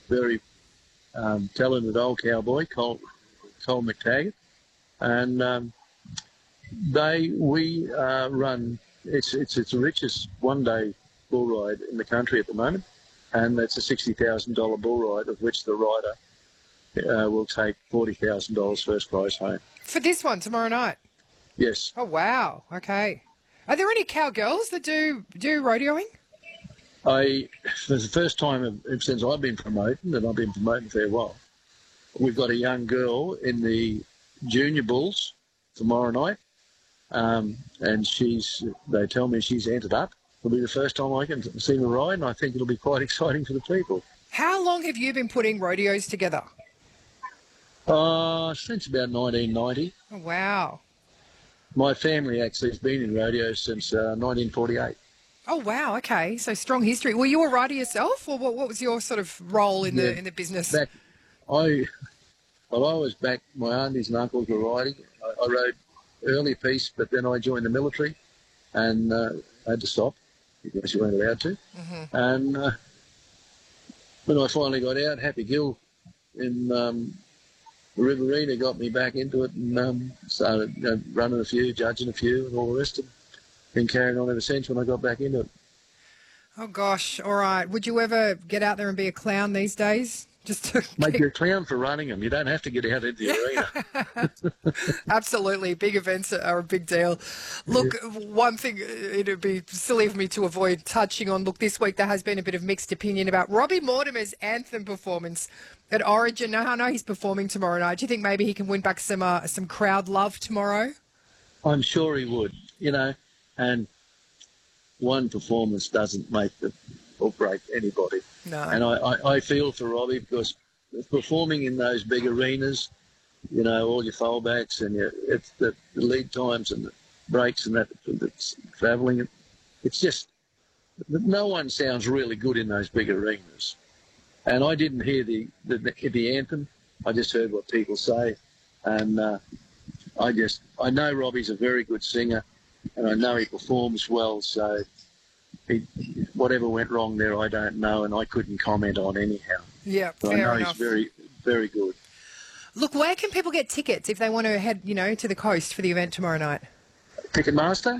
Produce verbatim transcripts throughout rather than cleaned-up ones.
very um, talented old cowboy, Cole, Cole McTaggart, and um, they we uh, run. It's it's it's the richest one-day bull ride in the country at the moment, and that's a sixty thousand dollar bull ride, of which the rider uh, will take forty thousand dollars first prize home. For this one tomorrow night? Yes. Oh, wow. Okay. Are there any cowgirls that do do rodeoing? I, for the first time since I've been promoting, and I've been promoting for a while, we've got a young girl in the junior bulls tomorrow night, um, and she's. They tell me she's entered up. It'll be the first time I can see her ride, and I think it'll be quite exciting for the people. How long have you been putting rodeos together? Uh, since about nineteen ninety. Oh, wow. My family actually has been in rodeo since uh, nineteen forty-eight. Oh, wow. Okay. So strong history. Were you a rider yourself, or what, what was your sort of role in Yeah, the in the business? Back, I, well, I was back, my aunties and uncles were riding. I, I rode early piece, but then I joined the military and uh, I had to stop because you weren't allowed to. Mm-hmm. And uh, when I finally got out, Happy Gill in um, Riverina got me back into it and um, started you know, running a few, judging a few and all the rest, and been carrying on ever since when I got back into it. Oh, gosh. All right. Would you ever get out there and be a clown these days? Just to Mate, you're a clown for running them. You don't have to get out into the arena. Absolutely. Big events are a big deal. Look, yeah. One thing, it would be silly for me to avoid touching on. Look, this week there has been a bit of mixed opinion about Robbie Mortimer's anthem performance at Origin. Now, I know he's performing tomorrow night. Do you think maybe he can win back some uh, some crowd love tomorrow? I'm sure he would, you know, and one performance doesn't make the, or break anybody. No. And I, I, I feel for Robbie because performing in those big arenas, you know, all your fallbacks and your, it's the, the lead times and the breaks and that, that's travelling, it's just, no one sounds really good in those big arenas. And I didn't hear the, the, the anthem. I just heard what people say. And uh, I just, I know Robbie's a very good singer and I know he performs well, so he, whatever went wrong there, I don't know, and I couldn't comment on anyhow. Yeah, but fair I know enough. he's very, very good. Look, where can people get tickets if they want to head, you know, to the coast for the event tomorrow night? Ticketmaster.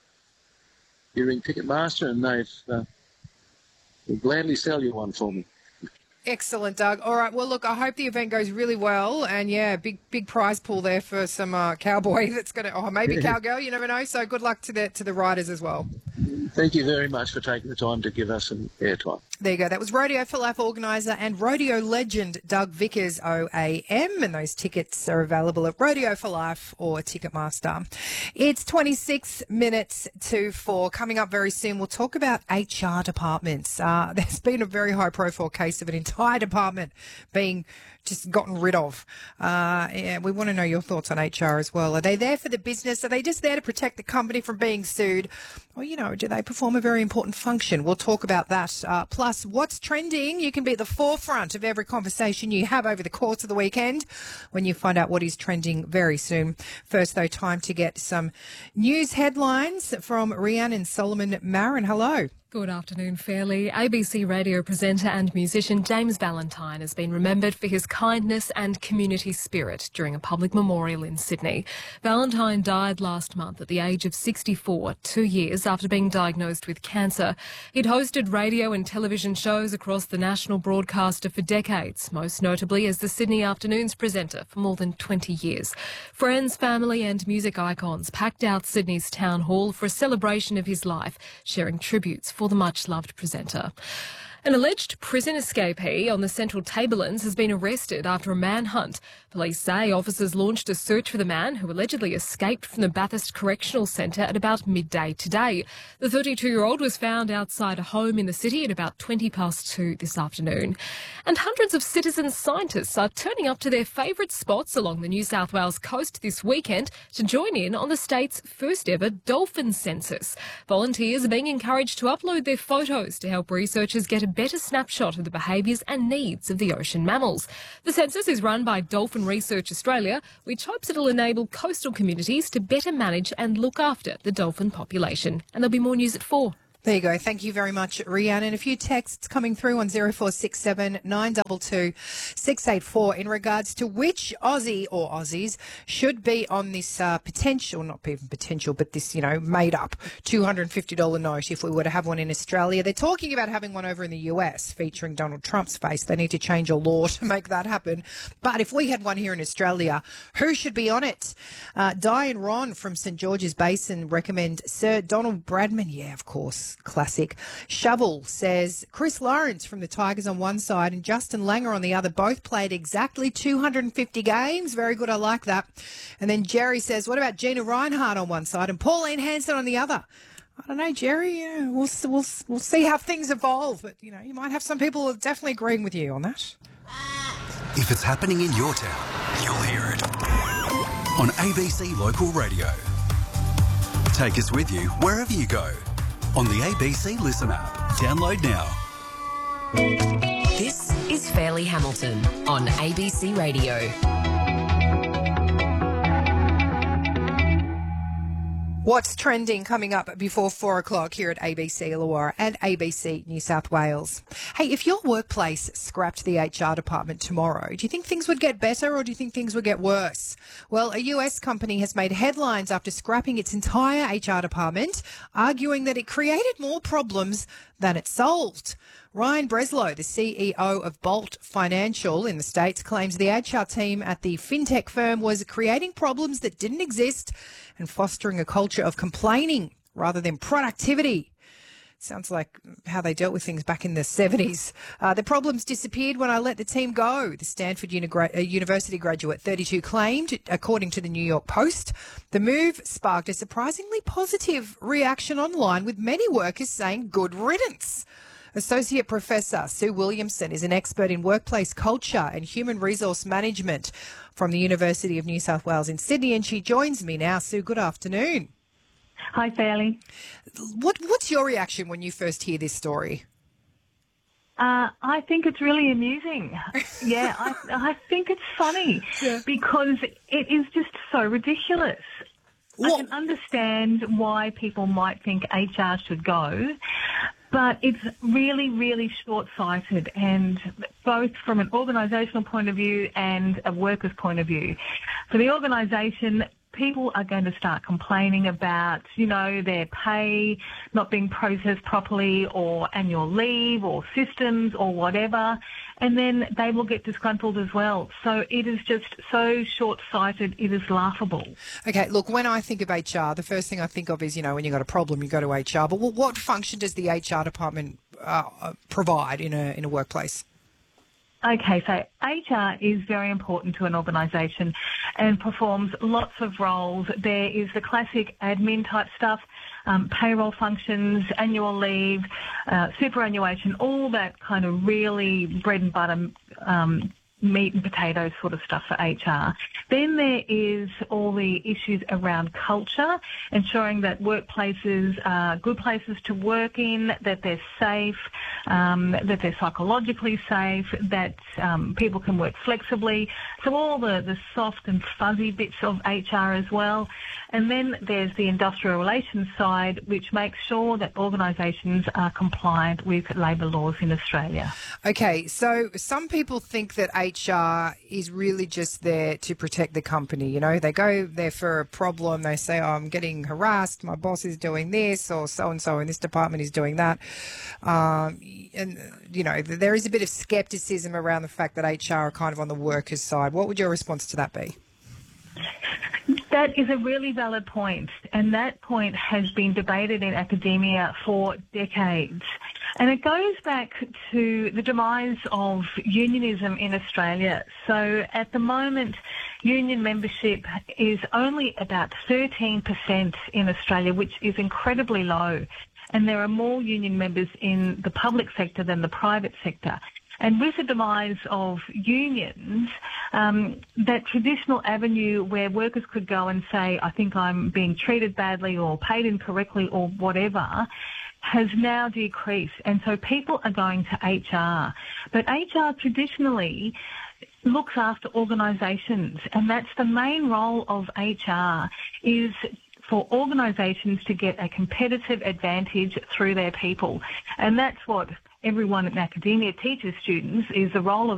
You ring Ticketmaster, and they've uh, they'll gladly sell you one for me. Excellent, Doug. All right. Well, look, I hope the event goes really well. And, yeah, big big prize pool there for some uh, cowboy that's going to, or maybe cowgirl, you never know. So good luck to the to the riders as well. Thank you very much for taking the time to give us some airtime. There you go. That was Rodeo for Life organiser and rodeo legend Doug Vickers O A M. And those tickets are available at Rodeo for Life or Ticketmaster. It's twenty-six minutes to four. Coming up very soon, we'll talk about H R departments. Uh, there's been a very high-profile case of an entire department being just gotten rid of. Uh, yeah, we want to know your thoughts on H R as well. Are they there for the business? Are they just there to protect the company from being sued? Or, you know, do they perform a very important function? We'll talk about that. Uh, plus, what's trending? You can be at the forefront of every conversation you have over the course of the weekend when you find out what is trending very soon. First, though, time to get some news headlines from Rhiannon Solomon Marin. Hello. Good afternoon, Fairly. A B C radio presenter and musician James Valentine has been remembered for his kindness and community spirit during a public memorial in Sydney. Valentine died last month at the age of sixty-four, two years after being diagnosed with cancer. He'd hosted radio and television shows across the national broadcaster for decades, most notably as the Sydney Afternoons presenter for more than twenty years. Friends, family and music icons packed out Sydney's Town Hall for a celebration of his life, sharing tributes for the much-loved presenter. An alleged prison escapee on the Central Tablelands has been arrested after a manhunt. Police say officers launched a search for the man who allegedly escaped from the Bathurst Correctional Centre at about midday today. The thirty-two-year-old was found outside a home in the city at about twenty past two this afternoon. And hundreds of citizen scientists are turning up to their favourite spots along the New South Wales coast this weekend to join in on the state's first ever dolphin census. Volunteers are being encouraged to upload their photos to help researchers get a better snapshot of the behaviours and needs of the ocean mammals. The census is run by Dolphin Research Australia, which hopes it'll enable coastal communities to better manage and look after the dolphin population. And there'll be more news at four. There you go. Thank you very much, Rhiannon. A few texts coming through on zero four six seven nine two two six eight four in regards to which Aussie or Aussies should be on this uh, potential, not even potential, but this, you know, made up two hundred fifty dollars note if we were to have one in Australia. They're talking about having one over in the U S featuring Donald Trump's face. They need to change a law to make that happen. But if we had one here in Australia, who should be on it? Uh, Di and Ron from St George's Basin recommend Sir Donald Bradman. Yeah, of course. Classic. Shovel says Chris Lawrence from the Tigers on one side and Justin Langer on the other. Both played exactly two hundred fifty games. Very good. I like that. And then Jerry says, what about Gina Reinhardt on one side and Pauline Hanson on the other? I don't know, Jerry. Yeah, we'll, we'll, we'll see how things evolve. But, you know, you might have some people definitely agreeing with you on that. If it's happening in your town, you'll hear it on A B C Local Radio. Take us with you wherever you go on the A B C Listen app. Download now. This is Fairleigh Hamilton on A B C Radio. What's trending coming up before four o'clock here at A B C Illawarra and A B C New South Wales? Hey, if your workplace scrapped the H R department tomorrow, do you think things would get better or do you think things would get worse? Well, a U S company has made headlines after scrapping its entire H R department, arguing that it created more problems than it solved. Ryan Breslow, the C E O of Bolt Financial in the States, claims the H R team at the fintech firm was creating problems that didn't exist and fostering a culture of complaining rather than productivity. Sounds like how they dealt with things back in the seventies. Uh, the problems disappeared when I let the team go, the Stanford Uni- uh, University graduate thirty-two claimed, according to the New York Post. The move sparked a surprisingly positive reaction online, with many workers saying good riddance. Associate Professor Sue Williamson is an expert in workplace culture and human resource management from the University of New South Wales in Sydney, and she joins me now. Sue, good afternoon. Hi, Fairleigh. What, what's your reaction when you first hear this story? Uh, I think it's really amusing. Yeah, I, I think it's funny yeah. because it is just so ridiculous. What? I can understand why people might think H R should go, but it's really, really short-sighted, and both from an organisational point of view and a worker's point of view. For the organisation, people are going to start complaining about, you know, their pay not being processed properly, or annual leave, or systems, or whatever, and then they will get disgruntled as well. So it is just so short-sighted, it is laughable. Okay, look, when I think of H R, the first thing I think of is, you know, when you've got a problem, you go to H R. But what function does the H R department uh, provide in a in a workplace? Okay, so H R is very important to an organisation and performs lots of roles. There is the classic admin type stuff, um, payroll functions, annual leave, uh, superannuation, all that kind of really bread and butter um, meat and potatoes sort of stuff for H R. Then there is all the issues around culture, ensuring that workplaces are good places to work in, that they're safe, um, that they're psychologically safe, that um, people can work flexibly. So all the, the soft and fuzzy bits of H R as well. And then there's the industrial relations side, which makes sure that organisations are compliant with labour laws in Australia. Okay, so some people think that H R is really just there to protect the company. You know, they go there for a problem. They say, oh, I'm getting harassed. My boss is doing this, or so-and-so in this department is doing that. Um, and, you know, there is a bit of scepticism around the fact that H R are kind of on the workers' side. What would your response to that be? That is a really valid point, and that point has been debated in academia for decades. And it goes back to the demise of unionism in Australia. So at the moment, union membership is only about thirteen percent in Australia, which is incredibly low. And there are more union members in the public sector than the private sector. And with the demise of unions, um, that traditional avenue where workers could go and say, I think I'm being treated badly or paid incorrectly or whatever, has now decreased. And so people are going to H R. But H R traditionally looks after organisations, and that's the main role of H R, is for organisations to get a competitive advantage through their people. And that's what everyone in academia teaches students, is the role of